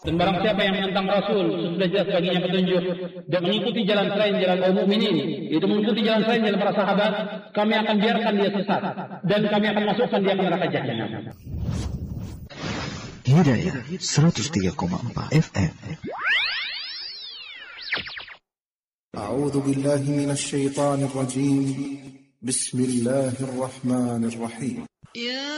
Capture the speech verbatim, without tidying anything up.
Dan barang siapa yang menentang Rasul, sudah jelas baginya petunjuk dan mengikuti jalan selain jalan kaum mukminin, itu mengikuti jalan selain jalan para sahabat, kami akan biarkan dia sesat dan kami akan masukkan dia ke neraka jahanam. Hidayah seratus tiga koma empat F M. A'udzu billahi minasy syaithanir rajim. Bismillahirrahmanirrahim.